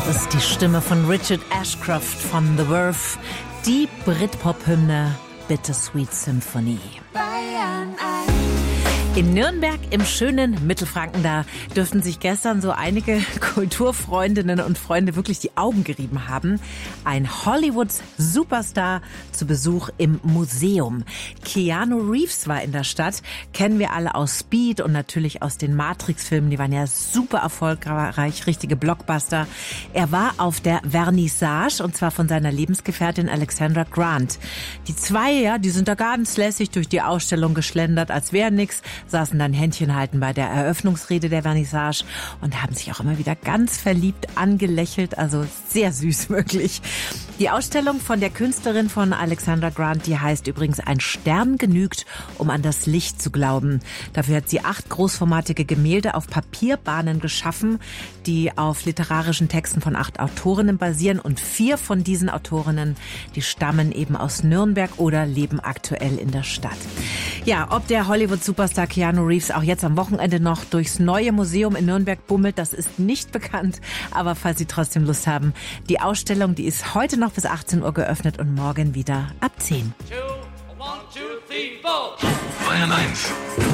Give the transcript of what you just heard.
Das ist die Stimme von Richard Ashcroft von The Verve, die Britpop-Hymne Bittersweet Symphony. In Nürnberg im schönen Mittelfranken, da dürften sich gestern so einige Kulturfreundinnen und Freunde wirklich die Augen gerieben haben. Ein Hollywood-Superstar zu Besuch im Museum. Keanu Reeves war in der Stadt, kennen wir alle aus Speed und natürlich aus den Matrix-Filmen. Die waren ja super erfolgreich, richtige Blockbuster. Er war auf der Vernissage und zwar von seiner Lebensgefährtin Alexandra Grant. Die zwei, die sind da ganz lässig durch die Ausstellung geschlendert, als wäre nix. Saßen dann Händchen halten bei der Eröffnungsrede der Vernissage und haben sich auch immer wieder ganz verliebt angelächelt. Also sehr süß, wirklich. Die Ausstellung von der Künstlerin von Alexandra Grant, die heißt übrigens Ein Stern genügt, um an das Licht zu glauben. Dafür hat sie 8 großformatige Gemälde auf Papierbahnen geschaffen, die auf literarischen Texten von 8 Autorinnen basieren. Und 4 von diesen Autorinnen, die stammen eben aus Nürnberg oder leben aktuell in der Stadt. Ja, ob der Hollywood-Superstar Keanu Reeves auch jetzt am Wochenende noch durchs neue Museum in Nürnberg bummelt, das ist nicht bekannt. Aber falls Sie trotzdem Lust haben, die Ausstellung, die ist heute noch bis 18 Uhr geöffnet und morgen wieder ab 10. Bayern 1